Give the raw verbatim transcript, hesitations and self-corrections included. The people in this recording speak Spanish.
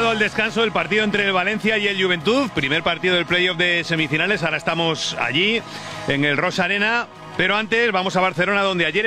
llegado al descanso del partido entre el Valencia y el Juventud, primer partido del playoff de semifinales. Ahora estamos allí en el Rosa Arena, pero antes vamos a Barcelona, donde ayer